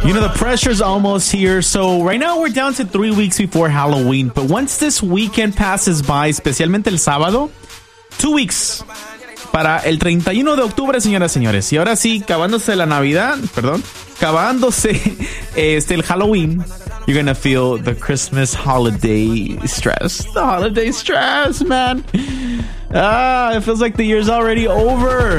You know, the pressure's almost here. So right now we're down to 3 weeks before Halloween. But once this weekend passes by, especialmente el sábado, 2 weeks para el 31 de octubre, señoras y señores. Y ahora sí, acabándose la Navidad, acabándose el Halloween, you're gonna feel the Christmas holiday stress. The holiday stress, man. It feels like the year's already over.